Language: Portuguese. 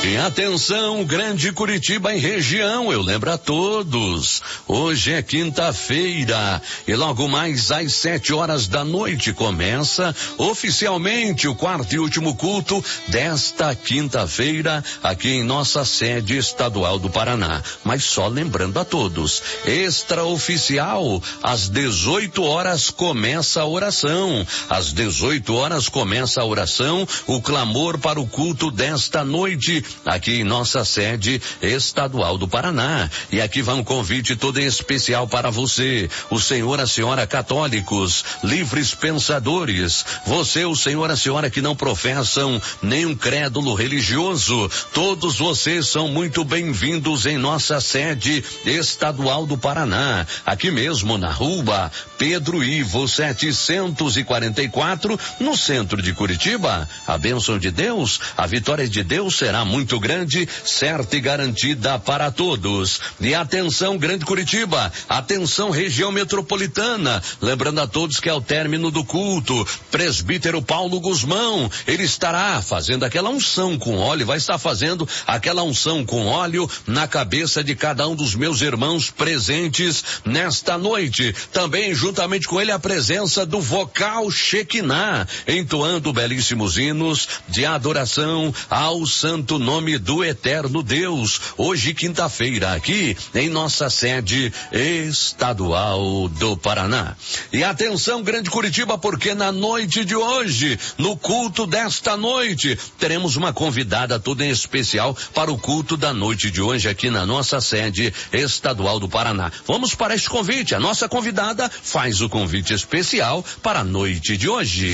E atenção, Grande Curitiba em região, eu lembro a todos, hoje é quinta-feira e logo mais às 7 horas da noite começa oficialmente o quarto e último culto desta quinta-feira aqui em nossa sede estadual do Paraná. Mas só lembrando a todos, extraoficial, às 18 horas começa a oração, às 18 horas começa a oração, o clamor para o culto desta noite aqui em nossa sede estadual do Paraná. E aqui vai um convite todo especial para você, o senhor, a senhora católicos, livres pensadores, você, o senhor, a senhora que não professam nenhum crédulo religioso, todos vocês são muito bem-vindos em nossa sede estadual do Paraná, aqui mesmo na rua Pedro Ivo 744, no centro de Curitiba. A bênção de Deus, a vitória de Deus será muito grande, certa e garantida para todos. E atenção, Grande Curitiba, atenção, região metropolitana, lembrando a todos que ao término do culto, presbítero Paulo Guzmão, ele estará fazendo aquela unção com óleo, vai estar fazendo aquela unção com óleo na cabeça de cada um dos meus irmãos presentes nesta noite. Também juntamente com ele a presença do vocal Shekinah, entoando belíssimos hinos de adoração ao santo nome do eterno Deus, hoje quinta-feira aqui em nossa sede estadual do Paraná. E atenção, Grande Curitiba, porque na noite de hoje, no culto desta noite, teremos uma convidada toda em especial para o culto da noite de hoje aqui na nossa sede estadual do Paraná. Vamos para este convite, a nossa convidada faz o convite especial para a noite de hoje.